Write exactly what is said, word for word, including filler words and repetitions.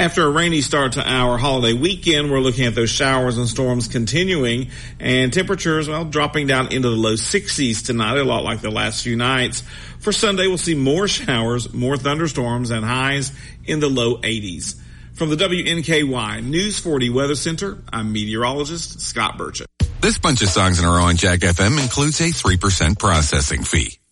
After a rainy start to our holiday weekend, we're looking at those showers and storms continuing, and temperatures, well, dropping down into the low sixties tonight, a lot like the last few nights. For Sunday, we'll see more showers, more thunderstorms, and highs in the low eighties. From the W N K Y News forty Weather Center, I'm meteorologist Scott Burchett. This bunch of songs in a row on Jack F M includes a three percent processing fee.